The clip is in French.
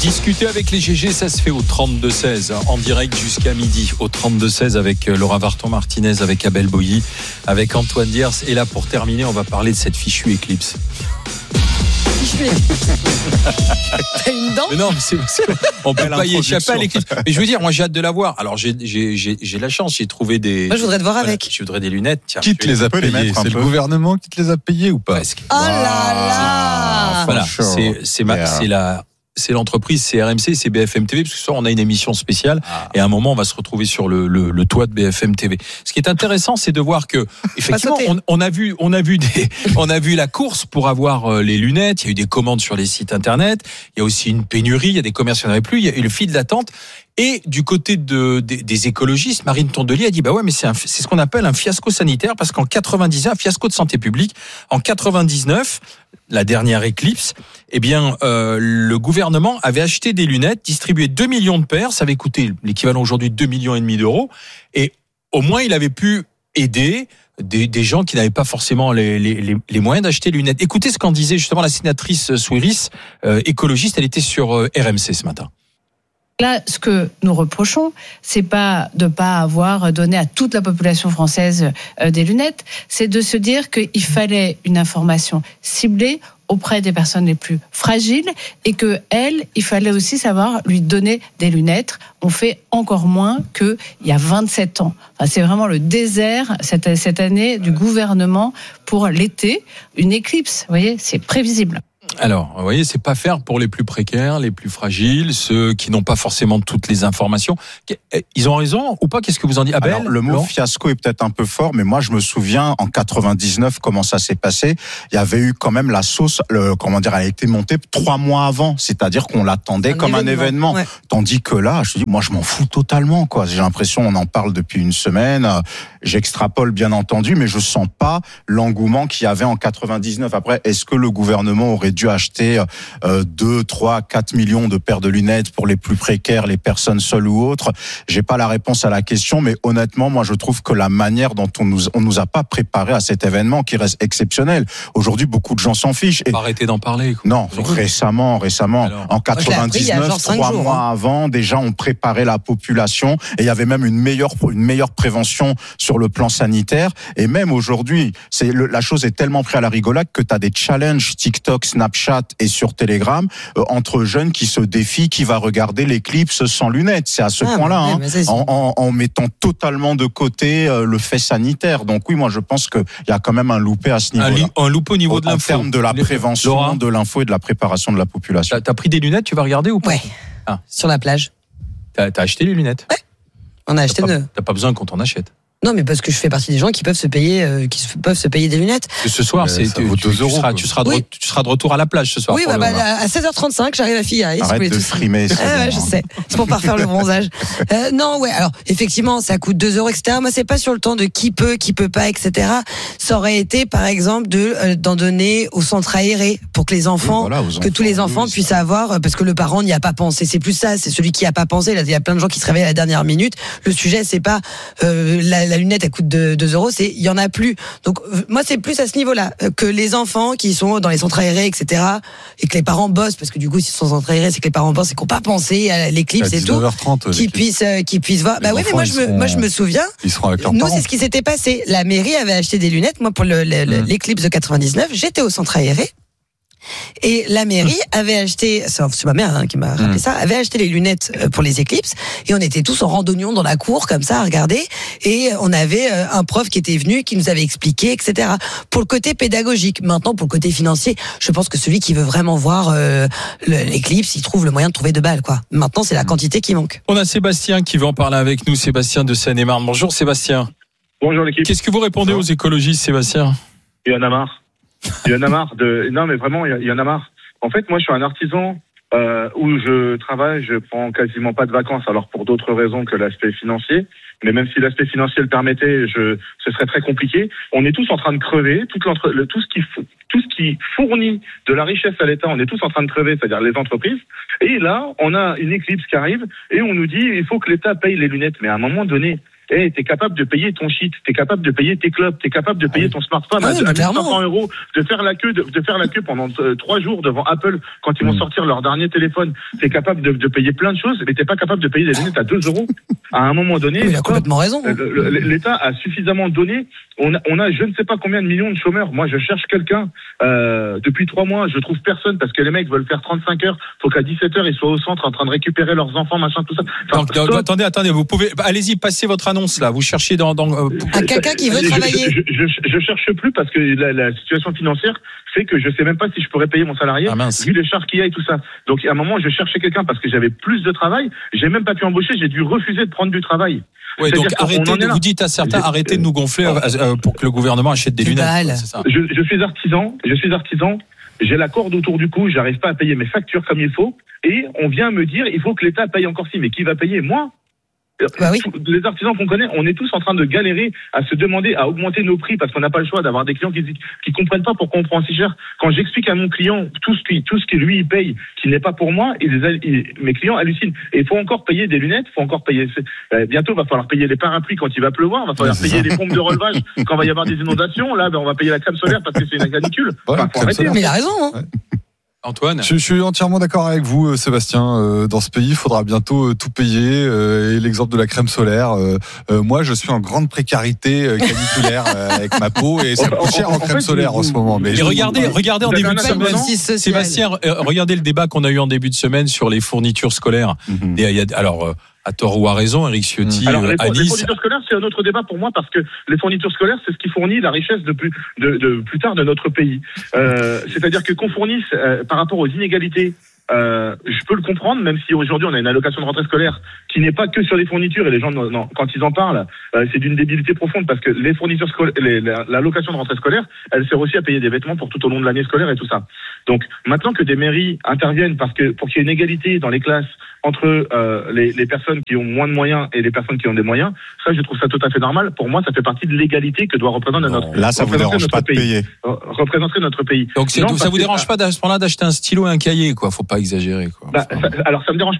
Discuter avec les GG, ça se fait au 32-16, en direct jusqu'à midi, au 32-16 avec Laura Varton-Martinez, avec Abel Boilly, avec Antoine Diers. Et là, pour terminer, on va parler de cette fichue Eclipse. T'as une dent ? Mais non, mais on peut pas y échapper à l'Eclipse. Mais je veux dire, moi j'ai hâte de la voir. Alors j'ai la chance, j'ai trouvé des. Moi je voudrais te voir avec. Je voudrais des lunettes. Tiens, Qui te les a payées ? C'est le gouvernement qui te les a payées ou pas ? Presque. Oh là là ! Voilà, c'est l'entreprise, c'est RMC, c'est BFM TV, parce que ce soir on a une émission spéciale et à un moment on va se retrouver sur le toit de BFM TV. Ce qui est intéressant, c'est de voir que effectivement on a vu la course pour avoir les lunettes. Il y a eu des commandes sur les sites internet. Il y a aussi une pénurie. Il y a des commerces qui n'en avaient plus. Il y a eu le fil d'attente. Et du côté des écologistes, Marine Tondelier a dit bah ouais, mais c'est ce qu'on appelle un fiasco sanitaire, parce qu'en 99, un fiasco de santé publique. En 99, la dernière Eclipse, eh bien le gouvernement avait acheté des lunettes, distribué 2 millions de paires, ça avait coûté l'équivalent aujourd'hui de 2,5 millions d'euros, et au moins il avait pu aider des gens qui n'avaient pas forcément les moyens d'acheter des lunettes. Écoutez ce qu'en disait justement la sénatrice Souiris, écologiste, elle était sur RMC ce matin. Là, ce que nous reprochons, c'est pas de pas avoir donné à toute la population française des lunettes, c'est de se dire qu'il fallait une information ciblée auprès des personnes les plus fragiles et que elle, il fallait aussi savoir lui donner des lunettes. On fait encore moins qu'il y a 27 ans. Enfin, c'est vraiment le désert cette année du gouvernement pour l'été. Une éclipse, vous voyez, c'est prévisible. Alors, vous voyez, c'est pas faire pour les plus précaires, les plus fragiles, ceux qui n'ont pas forcément toutes les informations. Ils ont raison ou pas ? Qu'est-ce que vous en dites, Abel ? Alors, le mot fiasco est peut-être un peu fort, mais moi je me souviens en 99 comment ça s'est passé. Il y avait eu quand même la sauce, elle a été montée 3 mois avant, c'est-à-dire qu'on l'attendait comme un événement. Ouais. Tandis que là, je dis, moi je m'en fous totalement, quoi. J'ai l'impression, on en parle depuis une semaine. J'extrapole bien entendu, mais je sens pas l'engouement qu'il y avait en 99. Après, est-ce que le gouvernement aurait dû acheter 2, 3, 4 millions de paires de lunettes pour les plus précaires, les personnes seules ou autres? J'ai pas la réponse à la question, mais honnêtement, moi je trouve que la manière dont on nous a pas préparé à cet événement qui reste exceptionnel. Aujourd'hui, beaucoup de gens s'en fichent. Et arrêtez d'en parler. Quoi. Non, récemment. Alors, en 99, 3 mois avant, déjà on préparait la population et il y avait même une meilleure prévention sur le plan sanitaire. Et même aujourd'hui, la chose est tellement prise à la rigolade que tu as des challenges TikTok, Snapchat et sur Telegram entre jeunes qui se défient qui va regarder l'éclipse sans lunettes. C'est à ce point-là, en mettant totalement de côté le fait sanitaire. Donc oui, moi je pense qu'il y a quand même un loupé à ce niveau-là. Un loupé au niveau de l'info. En termes de la prévention, Laura, de l'info et de la préparation de la population. T'as pris des lunettes, tu vas regarder ou pas ? Ouais, sur la plage. T'as acheté les lunettes ? Ouais, on a acheté T'as pas besoin qu'on t'en achète. Non, mais parce que je fais partie des gens qui peuvent se payer des lunettes. Et ce soir, ça vaut 2 euros. Tu seras de retour à la plage ce soir. Oui, à 16h35, j'arrive à Filiaille. Arrête de frimer. Je sais. C'est pour pas refaire le bronzage. Non, ouais. Alors, effectivement, ça coûte 2 euros, etc. Moi, c'est pas sur le temps de qui peut pas, etc. Ça aurait été, par exemple, d'en donner au centre aéré pour que les enfants, que tous les enfants puissent avoir, parce que le parent n'y a pas pensé. C'est plus ça. C'est celui qui a pas pensé. Là, il y a plein de gens qui se réveillent à la dernière minute. Le sujet, c'est pas la lunette, elle coûte 2 euros, il y en a plus. Donc moi c'est plus à ce niveau-là que les enfants qui sont dans les centres aérés, etc. et que les parents bossent, parce que du coup s'ils sont centres aérés, c'est que les parents bossent et qu'on pas pensé à l'éclipse et tout, qui puissent voir. Bah ouais, mais moi je me souviens. Ils seront avec leurs nous parents. C'est ce qui s'était passé. La mairie avait acheté des lunettes. Moi pour l'éclipse de 99, j'étais au centre aéré. Et la mairie avait acheté, c'est ma mère qui m'a rappelé ça, avait acheté les lunettes pour les éclipses, et on était tous en randonnion dans la cour comme ça à regarder, et on avait un prof qui était venu, qui nous avait expliqué, etc. Pour le côté pédagogique. Maintenant, pour le côté financier, je pense que celui qui veut vraiment voir l'éclipse, il trouve le moyen de trouver 2 balles, quoi. Maintenant, c'est la quantité qui manque. On a Sébastien qui veut en parler avec nous, Sébastien de Seine-et-Marne. Bonjour Sébastien. Bonjour l'équipe. Qu'est-ce que vous répondez aux écologistes, Sébastien ? Il y en a marre. Il y en a marre non mais vraiment il y en a marre. En fait, moi je suis un artisan où je travaille, je prends quasiment pas de vacances, alors pour d'autres raisons que l'aspect financier, mais même si l'aspect financier le permettait, ce serait très compliqué. On est tous en train de crever, tout ce qui fournit de la richesse à l'État, on est tous en train de crever, c'est-à-dire les entreprises. Et là, on a une éclipse qui arrive et on nous dit il faut que l'État paye les lunettes, mais à un moment donné, t'es capable de payer ton shit, t'es capable de payer tes clubs, t'es capable de payer ton smartphone à 1500 euros, de faire la queue pendant 3 jours devant Apple quand ils vont sortir leur dernier téléphone. T'es capable de payer plein de choses, mais t'es pas capable de payer des lunettes à 2 euros. À un moment donné, il a complètement raison. L'État a suffisamment donné. On a je ne sais pas combien de millions de chômeurs. Moi, je cherche quelqu'un depuis 3 mois. Je trouve personne parce que les mecs veulent faire 35 heures. Faut qu'à 17 heures ils soient au centre en train de récupérer leurs enfants, machin, tout ça. Attendez, vous pouvez, allez-y, passez votre annonce là. Vous cherchez dans quelqu'un qui veut travailler. Je cherche plus parce que la situation financière fait que je sais même pas si je pourrais payer mon salarié vu les charges qu'il y a et tout ça. Donc à un moment, je cherchais quelqu'un parce que j'avais plus de travail. J'ai même pas pu embaucher. J'ai dû refuser de prendre du travail. Ouais, donc vous dites à certains, arrêtez de nous gonfler pour que le gouvernement achète des lunettes. C'est ça. Je suis artisan. J'ai la corde autour du cou. J'arrive pas à payer mes factures comme il faut. Et on vient me dire, il faut que l'État paye encore si. Mais qui va payer? Moi? Oui. Les artisans qu'on connaît, on est tous en train de galérer à se demander à augmenter nos prix parce qu'on n'a pas le choix d'avoir des clients qui comprennent pas pourquoi on prend si cher. Quand j'explique à mon client tout ce qui lui paye, qui n'est pas pour moi, mes clients hallucinent. Et il faut encore payer des lunettes, faut encore payer. Bientôt, il va falloir payer les parapluies quand il va pleuvoir, il va falloir payer les pompes de relevage quand il va y avoir des inondations. Là, on va payer la crème solaire parce que c'est une canicule. Faut arrêter. Mais il a raison. Hein. Antoine, je suis entièrement d'accord avec vous, Sébastien. Dans ce pays, il faudra bientôt tout payer. Et l'exemple de la crème solaire. Moi, je suis en grande précarité caniculaire avec ma peau et ça coûte cher en crème solaire en ce moment. Mais regardez en début de semaine, Sébastien, regardez le débat qu'on a eu en début de semaine sur les fournitures scolaires. Alors, à tort ou à raison, Éric Ciotti, alors, les Nice. fournitures scolaires, c'est un autre débat pour moi parce que les fournitures scolaires, c'est ce qui fournit la richesse de plus tard de notre pays. C'est-à-dire que qu'on fournisse par rapport aux inégalités. Je peux le comprendre, même si aujourd'hui on a une allocation de rentrée scolaire qui n'est pas que sur les fournitures et les gens, quand ils en parlent, c'est d'une débilité profonde parce que les fournitures scolaires, l'allocation de rentrée scolaire, elle sert aussi à payer des vêtements pour tout au long de l'année scolaire et tout ça. Donc maintenant que des mairies interviennent pour qu'il y ait une égalité dans les classes entre les personnes qui ont moins de moyens et les personnes qui ont des moyens, ça je trouve ça tout à fait normal. Pour moi, ça fait partie de l'égalité que doit représenter notre pays. Là, ça vous dérange pas de payer. Représenter notre pays. Donc ça vous dérange pas à ce moment-là d'acheter un stylo et un cahier, quoi. Faut pas exagérer, quoi. Alors ça me dérange